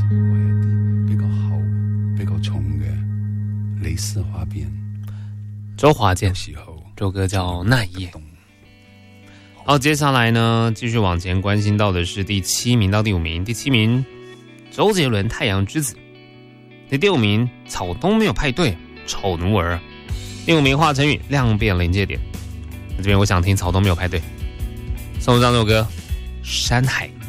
比較厚、比較重嘅蕾絲花邊。 周华健，这首歌叫《那一夜》。好，接下来呢，继续往前关心到的是第7名到第5名。第7名，周杰伦《太阳之子》。第6名，草东没有派对，丑奴儿。第5名，华晨宇《量变临界点》。这边我想听草东没有派对，送上这首歌《山海》。